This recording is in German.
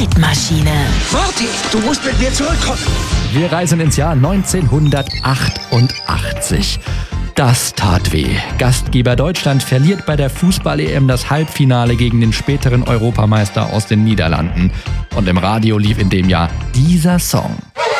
Zeitmaschine. Marty, du musst mit mir zurückkommen. Wir reisen ins Jahr 1988. Das tat weh. Gastgeber Deutschland verliert bei der Fußball-EM das Halbfinale gegen den späteren Europameister aus den Niederlanden. Und im Radio lief in dem Jahr dieser Song.